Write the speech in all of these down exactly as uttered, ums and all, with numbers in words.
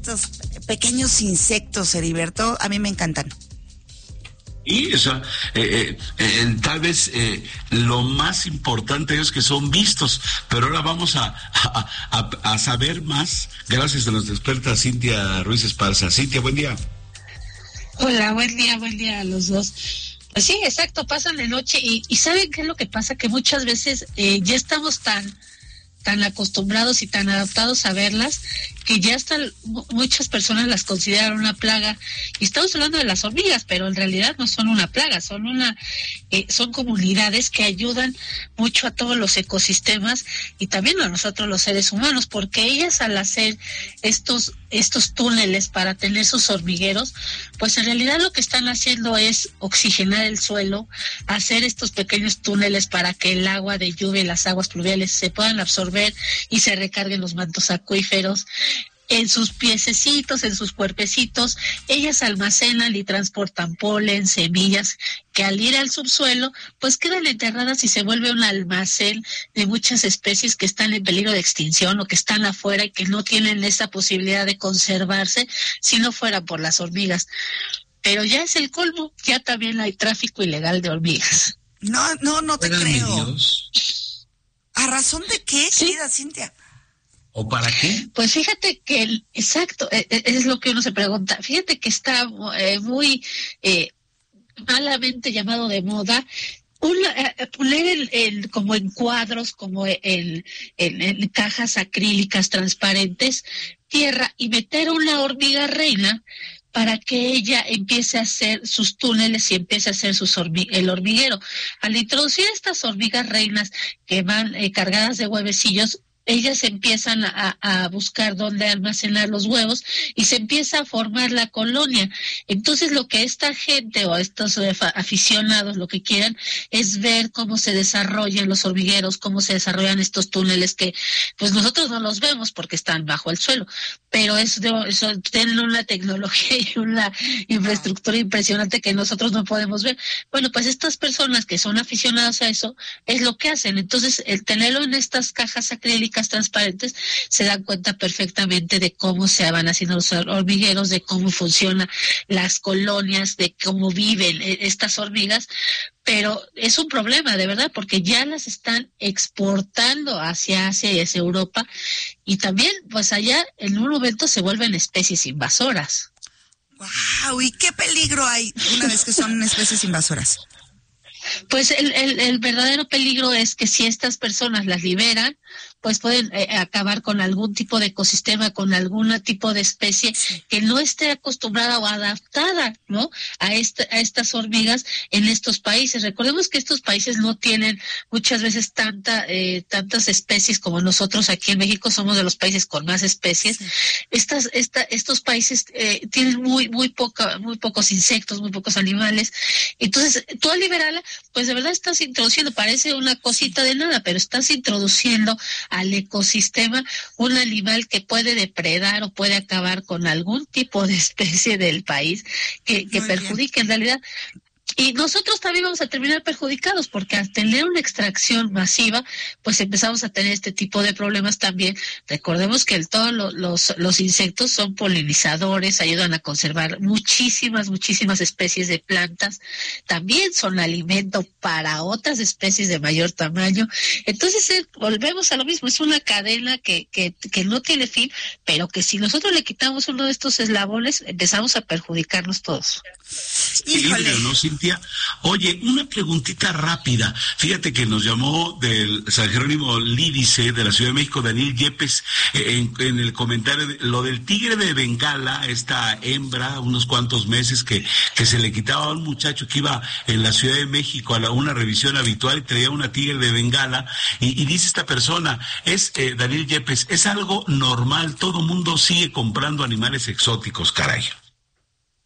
Estos pequeños insectos, Heriberto, a mí me encantan. Y eso, eh, eh, eh, tal vez eh, lo más importante es que son vistos, pero ahora vamos a, a, a, a saber más gracias a nuestra experta Cintia Ruiz Esparza. Cintia, buen día. Hola, buen día, buen día a los dos. Pues sí, exacto, pasan de noche y, y ¿saben qué es lo que pasa? Que muchas veces eh, ya estamos tan... tan acostumbrados y tan adaptados a verlas, que ya están, muchas personas las consideran una plaga, y estamos hablando de las hormigas, pero en realidad no son una plaga, son una, eh, son comunidades que ayudan mucho a todos los ecosistemas y también a nosotros los seres humanos, porque ellas al hacer estos, estos túneles para tener sus hormigueros, pues en realidad lo que están haciendo es oxigenar el suelo, hacer estos pequeños túneles para que el agua de lluvia y las aguas pluviales se puedan absorber y se recarguen los mantos acuíferos. En sus piececitos, en sus cuerpecitos, ellas almacenan y transportan polen, semillas, que al ir al subsuelo, pues quedan enterradas y se vuelve un almacén de muchas especies que están en peligro de extinción o que están afuera y que no tienen esa posibilidad de conservarse si no fuera por las hormigas. Pero ya es el colmo, ya también hay tráfico ilegal de hormigas. No, no, no te creo. Dios. ¿A razón de qué, Sí. querida Cintia? ¿O para qué? Pues fíjate que, el, exacto, eh, eh, es lo que uno se pregunta. Fíjate que está eh, muy eh, malamente llamado de moda una, eh, poner el, el, como en cuadros, como en, en, en cajas acrílicas transparentes, tierra y meter una hormiga reina para que ella empiece a hacer sus túneles y empiece a hacer sus hormi- el hormiguero. Al introducir estas hormigas reinas que van eh, cargadas de huevecillos, ellas empiezan a, a buscar dónde almacenar los huevos y se empieza a formar la colonia. Entonces lo que esta gente o estos eh, aficionados lo que quieren es ver cómo se desarrollan los hormigueros, cómo se desarrollan estos túneles que pues nosotros no los vemos porque están bajo el suelo, pero es de, eso, tienen una tecnología y una infraestructura impresionante que nosotros no podemos ver. Bueno, pues estas personas que son aficionadas a eso es lo que hacen. Entonces el tenerlo en estas cajas acrílicas transparentes se dan cuenta perfectamente de cómo se van haciendo los hormigueros, de cómo funcionan las colonias, de cómo viven estas hormigas, pero es un problema de verdad porque ya las están exportando hacia Asia y hacia Europa y también pues allá en un momento se vuelven especies invasoras. ¡Wow! ¿Y qué peligro hay una vez que son especies invasoras? Pues el, el, el verdadero peligro es que si estas personas las liberan, pues pueden eh, acabar con algún tipo de ecosistema, con algún tipo de especie que no esté acostumbrada o adaptada, ¿no? A, este, a estas hormigas en estos países. Recordemos que estos países no tienen muchas veces tanta, eh, tantas especies como nosotros aquí en México somos de los países con más especies. Sí. Estas, esta, estos países eh, tienen muy, muy poca, muy pocos insectos, muy pocos animales. Entonces, tú al liberarla, pues de verdad estás introduciendo, parece una cosita de nada, pero estás introduciendo al ecosistema un animal que puede depredar o puede acabar con algún tipo de especie del país que, que perjudique en realidad. Y nosotros también vamos a terminar perjudicados porque al tener una extracción masiva, pues empezamos a tener este tipo de problemas también. Recordemos que el, todos los, los, los insectos son polinizadores, ayudan a conservar muchísimas, muchísimas especies de plantas. También son alimento para otras especies de mayor tamaño. Entonces, eh, volvemos a lo mismo. Es una cadena que, que, que no tiene fin, pero que si nosotros le quitamos uno de estos eslabones, empezamos a perjudicarnos todos. Híjole, ¿no, Cintia? Oye, una preguntita rápida. Fíjate que nos llamó del San Jerónimo Lídice de la Ciudad de México, Daniel Yepes, eh, en, en el comentario, de, lo del tigre de Bengala, esta hembra, unos cuantos meses que, que se le quitaba a un muchacho que iba en la Ciudad de México a la, una revisión habitual y traía una tigre de Bengala, y, y dice esta persona, es eh, Daniel Yepes, es algo normal, todo mundo sigue comprando animales exóticos, caray.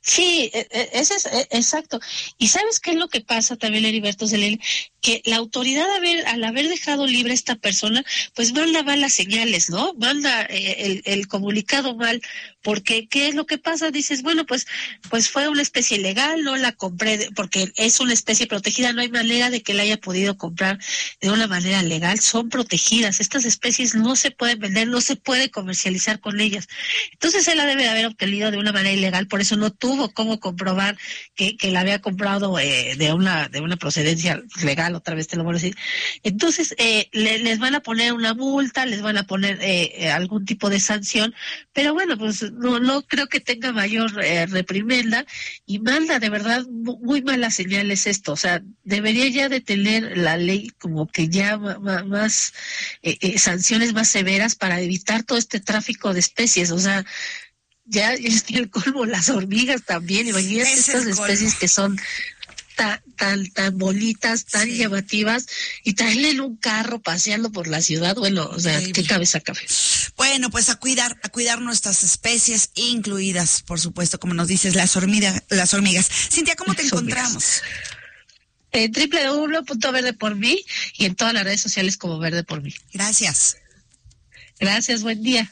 Sí, ese es exacto. ¿Y sabes qué es lo que pasa también, Heriberto Zelene? Que la autoridad, haber, al haber dejado libre a esta persona, pues manda malas señales, ¿no? Manda eh, el, el comunicado mal, porque ¿qué es lo que pasa? Dices, bueno, pues pues fue una especie ilegal, no la compré, porque es una especie protegida, no hay manera de que la haya podido comprar de una manera legal, son protegidas, estas especies no se pueden vender, no se puede comercializar con ellas. Entonces él la debe de haber obtenido de una manera ilegal, por eso no tuvo cómo comprobar que, que la había comprado eh, de una de una procedencia legal, otra vez te lo voy a decir. Entonces eh, le, les van a poner una multa, les van a poner eh, algún tipo de sanción, pero bueno, pues no no creo que tenga mayor eh, reprimenda, y manda de verdad muy malas señales esto. O sea, debería ya de tener la ley como que ya más, más eh, eh, sanciones más severas para evitar todo este tráfico de especies. O sea, ya es el colmo, las hormigas también, imagínate Es estas el especies colmo. que son tan tan tan bonitas, tan Sí. llamativas, y traerle en un carro paseando por la ciudad. Bueno, o sea, Increíble. qué cabeza cabe. Bueno, pues a cuidar, a cuidar nuestras especies, incluidas, por supuesto, como nos dices, las hormigas, las hormigas. Cintia, ¿cómo te Las hormigas. encontramos? En doble u doble u doble u punto verde por mí y en todas las redes sociales como Verde por mí. Gracias. Gracias, buen día.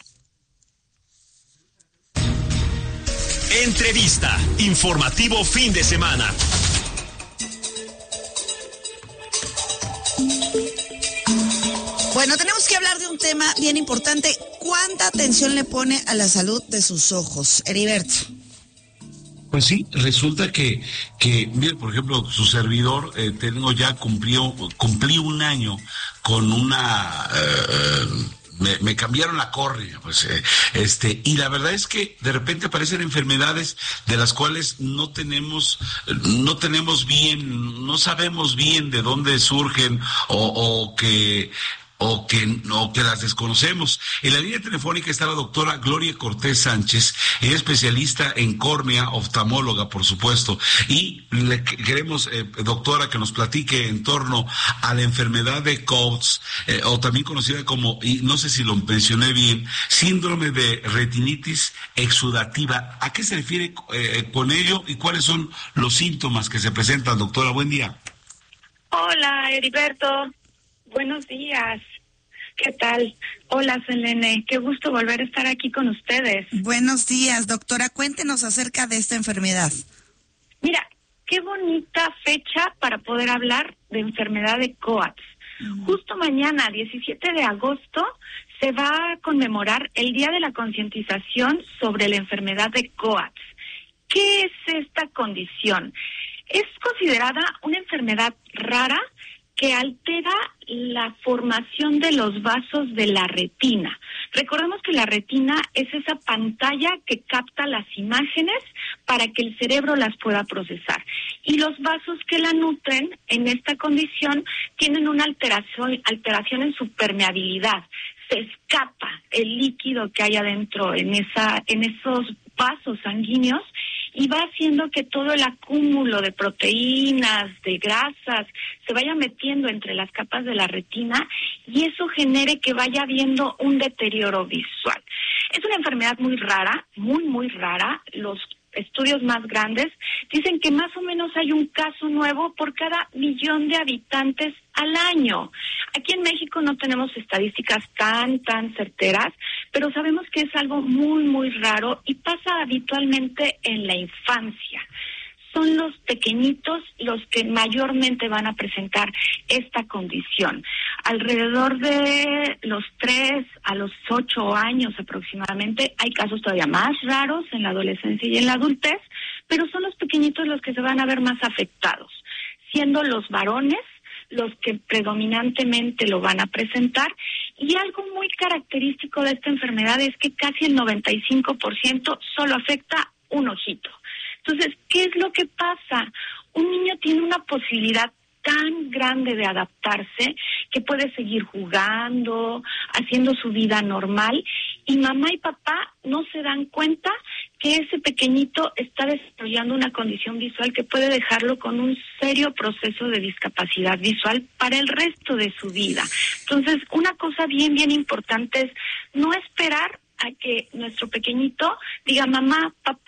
Entrevista, informativo fin de semana. Bueno, tenemos que hablar de un tema bien importante. ¿Cuánta atención le pone a la salud de sus ojos, Heriberto? Pues sí, resulta que, que mire, por ejemplo, su servidor, eh, tengo ya cumplió, cumplí un año con una... Eh, Me, me cambiaron la córnea, pues, eh, este, y la verdad es que de repente aparecen enfermedades de las cuales no tenemos, no tenemos bien, no sabemos bien de dónde surgen o, o que o que, o que las desconocemos. En la línea telefónica está la doctora Gloria Cortés Sánchez, ella es especialista en córnea, oftalmóloga, por supuesto, y le queremos, eh, doctora, que nos platique en torno a la enfermedad de Coats, eh, o también conocida como, y no sé si lo mencioné bien, síndrome de retinitis exudativa. ¿A qué se refiere eh, con ello y cuáles son los síntomas que se presentan, doctora? Buen día. Hola, Heriberto. Buenos días. ¿Qué tal? Hola, Selene. Qué gusto volver a estar aquí con ustedes. Buenos días, doctora. Cuéntenos acerca de esta enfermedad. Mira, qué bonita fecha para poder hablar de enfermedad de Coats. Mm. Justo mañana, diecisiete de agosto, se va a conmemorar el Día de la Concientización sobre la enfermedad de Coats. ¿Qué es esta condición? Es considerada una enfermedad rara que altera la formación de los vasos de la retina. Recordemos que la retina es esa pantalla que capta las imágenes para que el cerebro las pueda procesar. Y los vasos que la nutren en esta condición tienen una alteración, alteración en su permeabilidad. Se escapa el líquido que hay adentro en esa, en esos vasos sanguíneos, y va haciendo que todo el acúmulo de proteínas, de grasas, se vaya metiendo entre las capas de la retina, y eso genere que vaya habiendo un deterioro visual. Es una enfermedad muy rara, muy, muy rara. Los estudios más grandes dicen que más o menos hay un caso nuevo por cada millón de habitantes al año. Aquí en México no tenemos estadísticas tan, tan certeras, pero sabemos que es algo muy, muy raro y pasa habitualmente en la infancia. Son los pequeñitos los que mayormente van a presentar esta condición. Alrededor de los tres a los ocho años aproximadamente, hay casos todavía más raros en la adolescencia y en la adultez, pero son los pequeñitos los que se van a ver más afectados, siendo los varones los que predominantemente lo van a presentar. Y algo muy característico de esta enfermedad es que casi el noventa y cinco por ciento solo afecta un ojito. Entonces, ¿qué es lo que pasa? Un niño tiene una posibilidad tan grande de adaptarse que puede seguir jugando, haciendo su vida normal, y mamá y papá no se dan cuenta que ese pequeñito está desarrollando una condición visual que puede dejarlo con un serio proceso de discapacidad visual para el resto de su vida. Entonces, una cosa bien, bien importante es no esperar a que nuestro pequeñito diga, mamá, papá,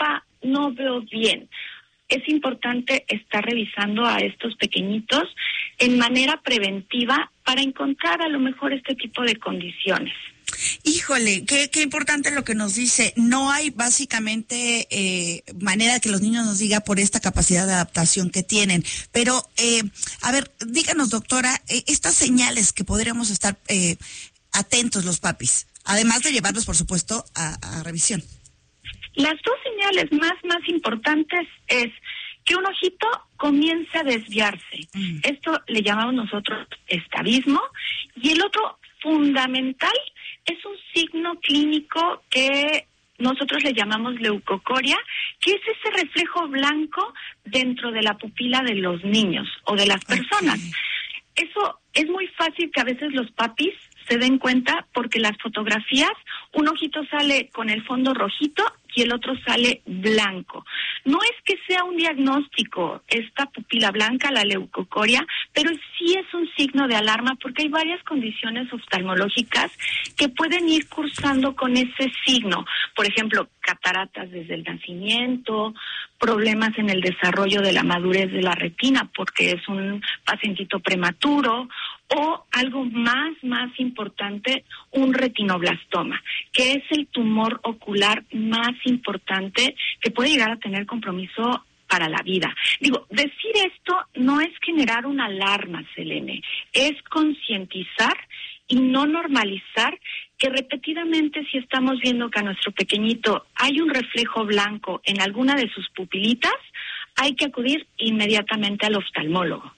no veo bien. Es importante estar revisando a estos pequeñitos en manera preventiva para encontrar a lo mejor este tipo de condiciones. Híjole, qué, qué importante lo que nos dice. No hay básicamente eh, manera que los niños nos digan por esta capacidad de adaptación que tienen. Pero, eh, a ver, díganos, doctora, eh, estas señales que podríamos estar eh, atentos los papis, además de llevarlos, por supuesto, a, a revisión. Las dos señales más, más importantes es que un ojito comience a desviarse. Mm. Esto le llamamos nosotros estrabismo. Y el otro fundamental es un signo clínico que nosotros le llamamos leucocoria, que es ese reflejo blanco dentro de la pupila de los niños o de las personas. Okay. Eso es muy fácil que a veces los papis se den cuenta porque las fotografías, un ojito sale con el fondo rojito y el otro sale blanco. No es que sea un diagnóstico esta pupila blanca, la leucocoria, pero sí es un signo de alarma porque hay varias condiciones oftalmológicas que pueden ir cursando con ese signo. Por ejemplo, cataratas desde el nacimiento, problemas en el desarrollo de la madurez de la retina porque es un pacientito prematuro, o algo más, más importante, un retinoblastoma, que es el tumor ocular más importante que puede llegar a tener compromiso para la vida. Digo, decir esto no es generar una alarma, Selene, es concientizar y no normalizar que repetidamente si estamos viendo que a nuestro pequeñito hay un reflejo blanco en alguna de sus pupilitas, hay que acudir inmediatamente al oftalmólogo.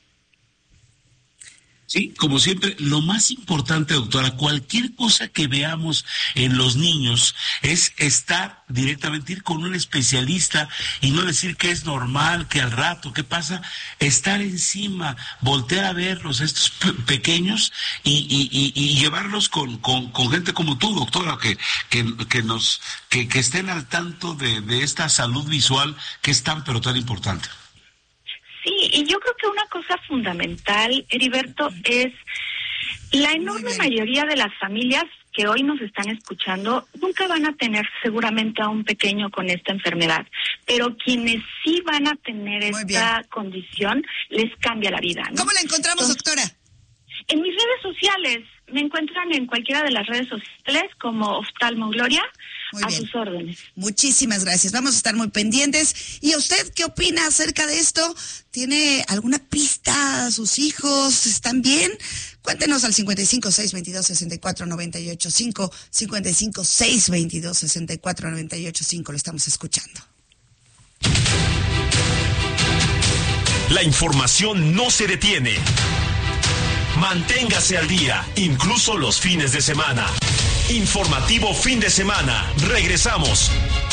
Sí, como siempre, lo más importante, doctora, cualquier cosa que veamos en los niños es estar directamente, ir con un especialista y no decir que es normal, que al rato, ¿qué pasa? Estar encima, voltear a verlos, estos pe- pequeños, y, y, y, y llevarlos con, con, con gente como tú, doctora, que, que, que nos, que, que estén al tanto de, de esta salud visual que es tan, pero tan importante. Sí, y yo creo que una cosa fundamental, Heriberto, es la enorme mayoría de las familias que hoy nos están escuchando nunca van a tener seguramente a un pequeño con esta enfermedad, pero quienes sí van a tener Muy esta bien. condición les cambia la vida, ¿no? ¿Cómo la encontramos, Entonces, doctora? en mis redes sociales, me encuentran en cualquiera de las redes sociales como Oftalmo Gloria, Muy a bien. sus órdenes. Muchísimas gracias. Vamos a estar muy pendientes. ¿Y a usted qué opina acerca de esto? ¿Tiene alguna pista? ¿Sus hijos están bien? Cuéntenos al cincuenta y cinco, seis veintidós, sesenta y cuatro noventa y ocho cinco, cincuenta y cinco, seis veintidós, sesenta y cuatro noventa y ocho cinco. Lo estamos escuchando. La información no se detiene. Manténgase al día, incluso los fines de semana. Informativo Fin de Semana. Regresamos.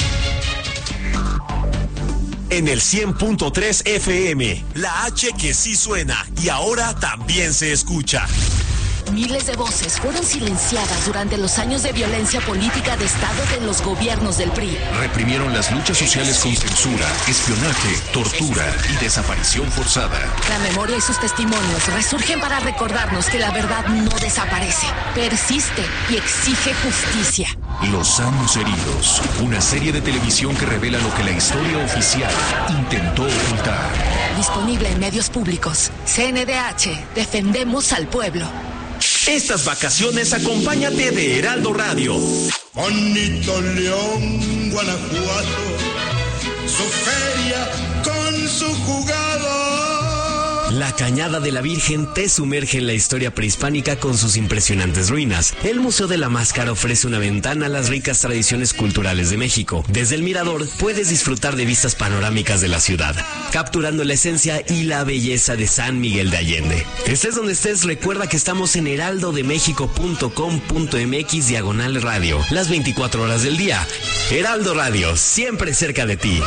En el cien punto tres F M, la H que sí suena y ahora también se escucha. Miles de voces fueron silenciadas durante los años de violencia política de Estado de los gobiernos del P R I. Reprimieron las luchas sociales con censura, espionaje, tortura y desaparición forzada. La memoria y sus testimonios resurgen para recordarnos que la verdad no desaparece, persiste y exige justicia. Los años heridos, una serie de televisión que revela lo que la historia oficial intentó ocultar. Disponible en medios públicos. C N D H, defendemos al pueblo. Estas vacaciones acompáñate de Heraldo Radio. Bonito León, Guanajuato, su feria con su jugada. La Cañada de la Virgen te sumerge en la historia prehispánica con sus impresionantes ruinas. El Museo de la Máscara ofrece una ventana a las ricas tradiciones culturales de México. Desde el mirador puedes disfrutar de vistas panorámicas de la ciudad, capturando la esencia y la belleza de San Miguel de Allende. Estés donde estés, recuerda que estamos en heraldo de méxico punto com punto m x diagonal radio, las veinticuatro horas del día. Heraldo Radio, siempre cerca de ti.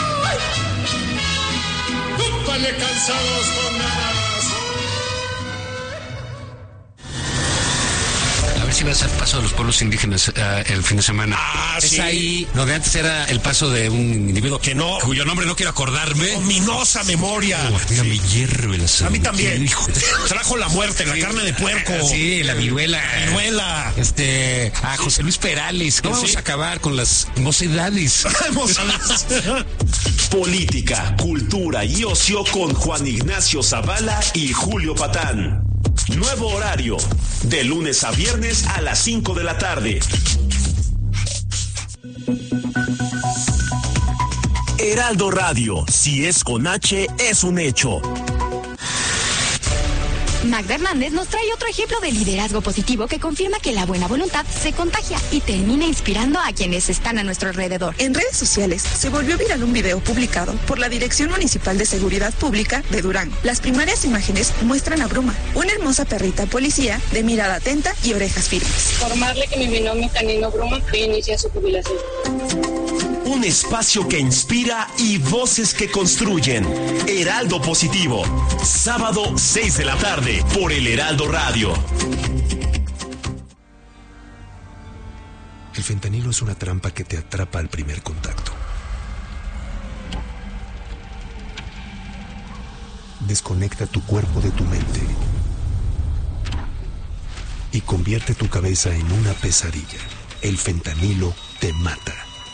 Cansados con ganas. ver si va a ser paso de los pueblos indígenas uh, el fin de semana. Ah, es sí. ahí donde antes era el paso de un individuo que no, cuyo nombre no quiero acordarme. Ominosa memoria. Oh, sí. Me hierve la sangre. A mí también. Hijo. Trajo la muerte, la sí. carne de puerco. Sí, la viruela. La viruela. Este, a José Luis Perales. No vamos sí. a acabar con las mocedades. Política, cultura y ocio con Juan Ignacio Zavala y Julio Patán. Nuevo horario, de lunes a viernes a las cinco de la tarde. Heraldo Radio, si es con H, es un hecho. Magda Hernández nos trae otro ejemplo de liderazgo positivo que confirma que la buena voluntad se contagia y termina inspirando a quienes están a nuestro alrededor. En redes sociales se volvió viral un video publicado por la Dirección Municipal de Seguridad Pública de Durango. Las primeras imágenes muestran a Bruma, una hermosa perrita policía de mirada atenta y orejas firmes. Informarle que mi binomio canino Bruma inicia su jubilación. Un espacio que inspira y voces que construyen. Heraldo Positivo. Sábado, seis de la tarde, por el Heraldo Radio. El fentanilo es una trampa que te atrapa al primer contacto. Desconecta tu cuerpo de tu mente y convierte tu cabeza en una pesadilla. El fentanilo te mata.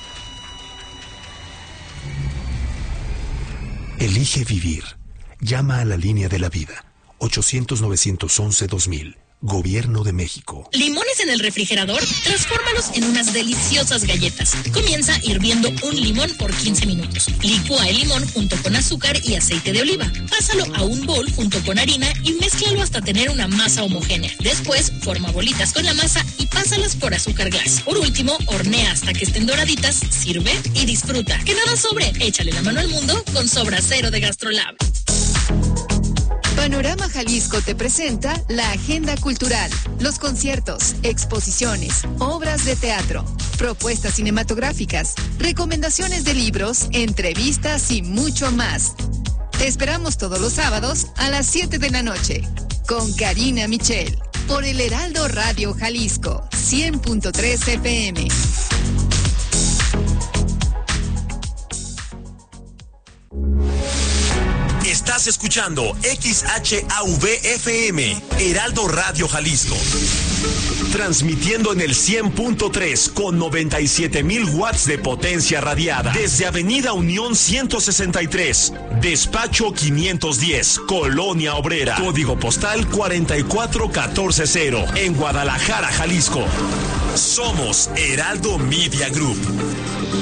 Elige vivir. Llama a la línea de la vida. ochocientos, novecientos once, dos mil. Gobierno de México. ¿Limones en el refrigerador? Transfórmalos en unas deliciosas galletas. Comienza hirviendo un limón por quince minutos. Licúa el limón junto con azúcar y aceite de oliva. Pásalo a un bol junto con harina y mézclalo hasta tener una masa homogénea. Después, forma bolitas con la masa y pásalas por azúcar glass. Por último, hornea hasta que estén doraditas, sirve y disfruta. Que nada sobre, échale la mano al mundo con Sobra Cero de GastroLab. Panorama Jalisco te presenta la agenda cultural, los conciertos, exposiciones, obras de teatro, propuestas cinematográficas, recomendaciones de libros, entrevistas y mucho más. Te esperamos todos los sábados a las siete de la noche con Karina Michel por el Heraldo Radio Jalisco cien punto tres F M. Estás escuchando X H A V F M, Heraldo Radio Jalisco. Transmitiendo en el cien punto tres con noventa y siete mil watts de potencia radiada. Desde Avenida Unión ciento sesenta y tres, Despacho quinientos diez, Colonia Obrera. Código postal cuarenta y cuatro catorce cero, en Guadalajara, Jalisco. Somos Heraldo Media Group.